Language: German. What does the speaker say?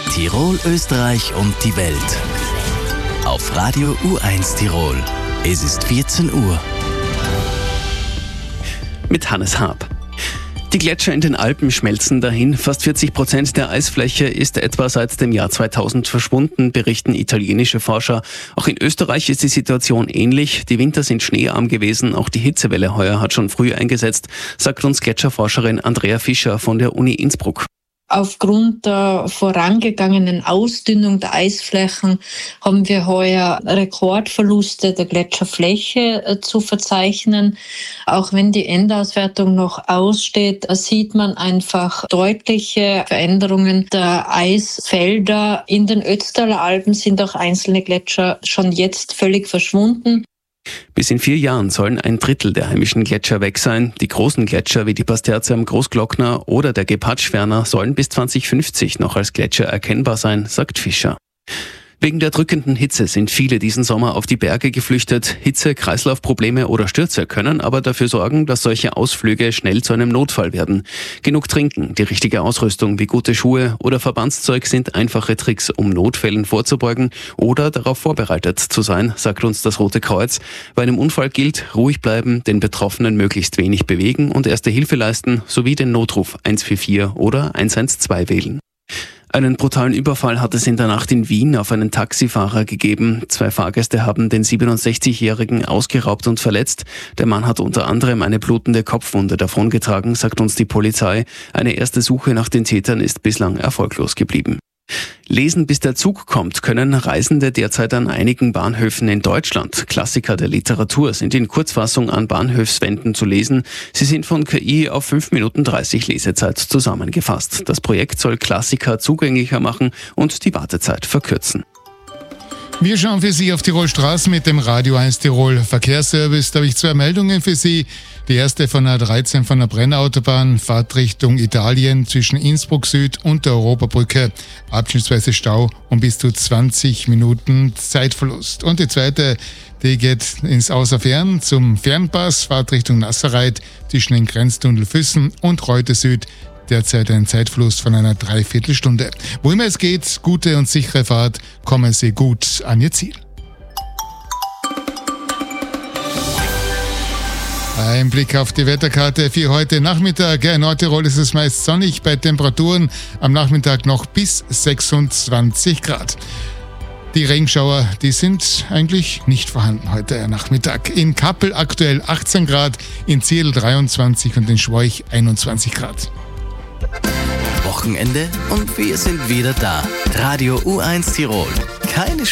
Tirol, Österreich und die Welt. Auf Radio U1 Tirol. Es ist 14 Uhr. Mit Hannes Haab. Die Gletscher in den Alpen schmelzen dahin. Fast 40% der Eisfläche ist etwa seit dem Jahr 2000 verschwunden, berichten italienische Forscher. Auch in Österreich ist die Situation ähnlich. Die Winter sind schneearm gewesen. Auch die Hitzewelle heuer hat schon früh eingesetzt, sagt uns Gletscherforscherin Andrea Fischer von der Uni Innsbruck. Aufgrund der vorangegangenen Ausdünnung der Eisflächen haben wir heuer Rekordverluste der Gletscherfläche zu verzeichnen. Auch wenn die Endauswertung noch aussteht, sieht man einfach deutliche Veränderungen der Eisfelder. In den Ötztaler Alpen sind auch einzelne Gletscher schon jetzt völlig verschwunden. Bis in 4 Jahren sollen 1/3 der heimischen Gletscher weg sein. Die großen Gletscher wie die Pasterze am Großglockner oder der Gepatschferner sollen bis 2050 noch als Gletscher erkennbar sein, sagt Fischer. Wegen der drückenden Hitze sind viele diesen Sommer auf die Berge geflüchtet. Hitze, Kreislaufprobleme oder Stürze können aber dafür sorgen, dass solche Ausflüge schnell zu einem Notfall werden. Genug trinken, die richtige Ausrüstung wie gute Schuhe oder Verbandszeug sind einfache Tricks, um Notfällen vorzubeugen oder darauf vorbereitet zu sein, sagt uns das Rote Kreuz. Bei einem Unfall gilt, ruhig bleiben, den Betroffenen möglichst wenig bewegen und erste Hilfe leisten, sowie den Notruf 144 oder 112 wählen. Einen brutalen Überfall hat es in der Nacht in Wien auf einen Taxifahrer gegeben. 2 Fahrgäste haben den 67-Jährigen ausgeraubt und verletzt. Der Mann hat unter anderem eine blutende Kopfwunde davongetragen, sagt uns die Polizei. Eine erste Suche nach den Tätern ist bislang erfolglos geblieben. Lesen, bis der Zug kommt, können Reisende derzeit an einigen Bahnhöfen in Deutschland. Klassiker der Literatur sind in Kurzfassung an Bahnhofswänden zu lesen. Sie sind von KI auf 5 Minuten 30 Lesezeit zusammengefasst. Das Projekt soll Klassiker zugänglicher machen und die Wartezeit verkürzen. Wir schauen für Sie auf Tirol Straßen mit dem Radio 1 Tirol Verkehrsservice. Da habe ich 2 Meldungen für Sie. Die erste von der 13 von der Brennautobahn, Fahrtrichtung Italien zwischen Innsbruck Süd und der Europabrücke. Abschnittsweise Stau und bis zu 20 Minuten Zeitverlust. Und die zweite, die geht ins Außerfern zum Fernpass, Fahrtrichtung Nasserreit zwischen den Grenztunnel Füssen und Reute Süd. Derzeit ein Zeitverlust von einer Dreiviertelstunde. Wo immer es geht, gute und sichere Fahrt, kommen Sie gut an Ihr Ziel. Ein Blick auf die Wetterkarte für heute Nachmittag. In Nordtirol ist es meist sonnig bei Temperaturen am Nachmittag noch bis 26 Grad. Die Regenschauer, die sind eigentlich nicht vorhanden heute Nachmittag. In Kappel aktuell 18 Grad, in Zierl 23 und in Schwoich 21 Grad. Wochenende und wir sind wieder da. Radio U1 Tirol. Keine